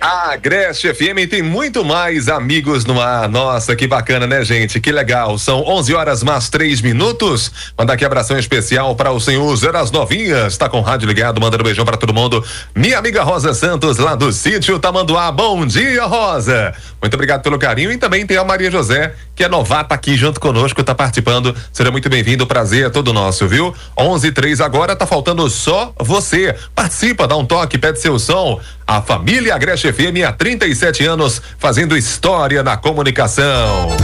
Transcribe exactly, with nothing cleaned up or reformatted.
A Agreste F M tem muito mais amigos no ar. Nossa, que bacana, né, gente? Que legal. São onze horas mais três minutos. Mandar aqui abração especial para o senhor Zé das Novinhas. Tá com o rádio ligado, mandando um beijão para todo mundo. Minha amiga Rosa Santos, lá do sítio Tamanduá. Bom dia, Rosa. Muito obrigado pelo carinho. E também tem a Maria José, que é novata aqui junto conosco, tá participando. Seja muito bem-vindo. Prazer é todo nosso, viu? onze e três agora, tá faltando só você. Participa, dá um toque, pede seu som. A família Agreste F M há trinta e sete anos fazendo história na comunicação.